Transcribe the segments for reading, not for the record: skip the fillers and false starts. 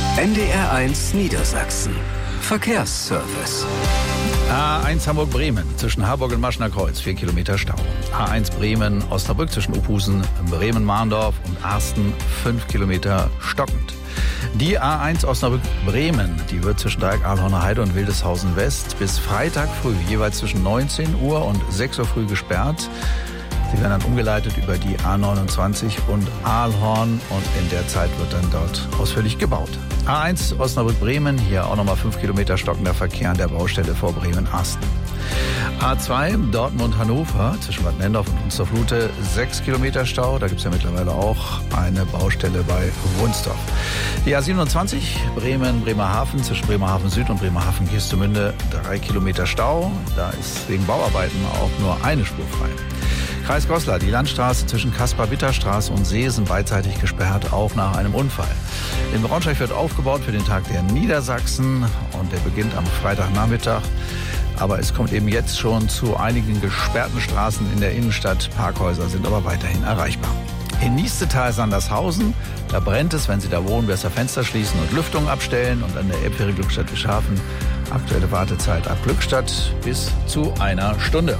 NDR1 Niedersachsen. Verkehrsservice. A1 Hamburg-Bremen zwischen Harburg und Maschner Kreuz, 4 Kilometer Stau. A1 Bremen-Osnabrück zwischen Uphusen, Bremen-Mahndorf und Arsten, 5 Kilometer stockend. Die A1 Osnabrück-Bremen, die wird zwischen Dreieck Ahlhorner Heide und Wildeshausen West bis Freitag früh jeweils zwischen 19 Uhr und 6 Uhr früh gesperrt. Sie werden dann umgeleitet über die A29 und Ahlhorn und in der Zeit wird dann dort ausführlich gebaut. A1 Osnabrück-Bremen, hier auch nochmal 5 Kilometer stockender Verkehr an der Baustelle vor Bremen-Asten. A2 Dortmund-Hannover zwischen Bad Nendorf und Unsterflute, 6 Kilometer Stau. Da gibt es ja mittlerweile auch eine Baustelle bei Wunstorf. Die A27 Bremen-Bremerhaven zwischen Bremerhaven Süd und Bremerhaven-Geestemünde, 3 Kilometer Stau. Da ist wegen Bauarbeiten auch nur eine Spur frei. Kreis Goslar, die Landstraße zwischen Kaspar-Bitter-Straße und Seesen beidseitig gesperrt, auch nach einem Unfall. In Braunschweig wird aufgebaut für den Tag der Niedersachsen und der beginnt am Freitagnachmittag. Aber es kommt eben jetzt schon zu einigen gesperrten Straßen in der Innenstadt. Parkhäuser sind aber weiterhin erreichbar. In Niestetal-Sandershausen, da brennt es, wenn Sie da wohnen, besser Fenster schließen und Lüftung abstellen. Und an der Elbphäre Glückstadt-Wischhafen, aktuelle Wartezeit ab Glückstadt bis zu 1 Stunde.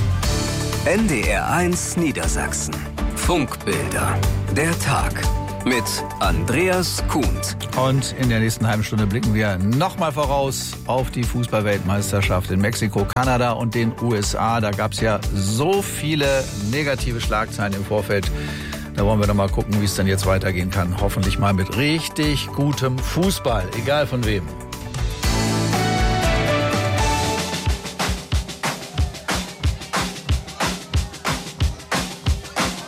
NDR1 Niedersachsen. Funkbilder. Der Tag. Mit Andreas Kuhnt. Und in der nächsten halben Stunde blicken wir nochmal voraus auf die Fußball-Weltmeisterschaft in Mexiko, Kanada und den USA. Da gab es ja so viele negative Schlagzeilen im Vorfeld. Da wollen wir noch mal gucken, wie es dann jetzt weitergehen kann. Hoffentlich mal mit richtig gutem Fußball, egal von wem.